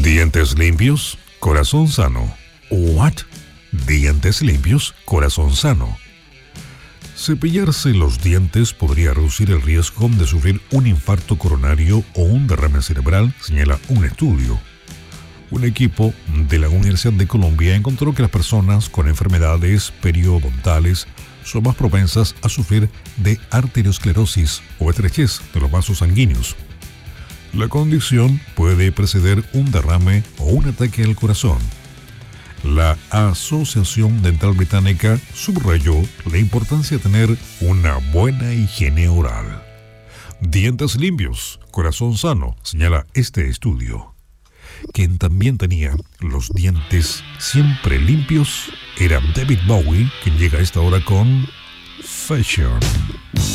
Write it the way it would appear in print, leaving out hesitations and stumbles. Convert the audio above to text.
Dientes limpios, corazón sano. ¿What? Dientes limpios, corazón sano. Cepillarse los dientes podría reducir el riesgo de sufrir un infarto coronario o un derrame cerebral, señala un estudio. Un equipo de la Universidad de Columbia encontró que las personas con enfermedades periodontales son más propensas a sufrir de arteriosclerosis o estrechez de los vasos sanguíneos. La condición puede preceder un derrame o un ataque al corazón. La Asociación Dental Británica subrayó la importancia de tener una buena higiene oral. Dientes limpios, corazón sano, señala este estudio. Quien también tenía los dientes siempre limpios era David Bowie, quien llega a esta hora con Fashion.